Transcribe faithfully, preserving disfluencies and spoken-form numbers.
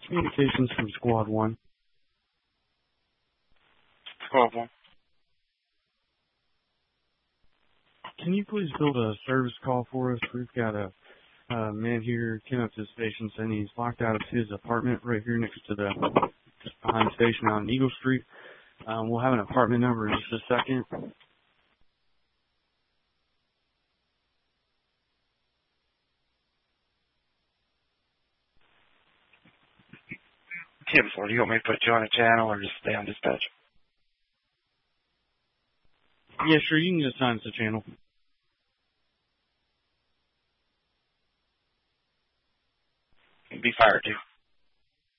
Communications from Squad one. Squad one. Can you please build a service call for us? We've got a uh, man here came up to the station saying he's locked out of his apartment right here next to the, just behind the station on Eagle Street. Um, we'll have an apartment number in just a second. Yeah, before, do you want me to put you on a channel or just stay on dispatch? Yeah, sure, you can just assign us a channel. Be fired, too.